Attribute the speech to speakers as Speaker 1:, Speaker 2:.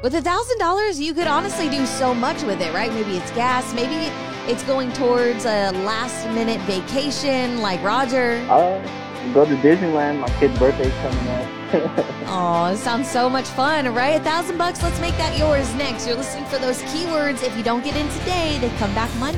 Speaker 1: With $1,000, you could honestly do so much with it, right? Maybe it's gas. Maybe it's going towards a last-minute vacation like Roger.
Speaker 2: Go to Disneyland. My kid's birthday's coming up.
Speaker 1: Oh, it sounds so much fun, right? $1,000 bucks. Let's make that yours next. You're listening for those keywords. If you don't get in today, they come back Monday.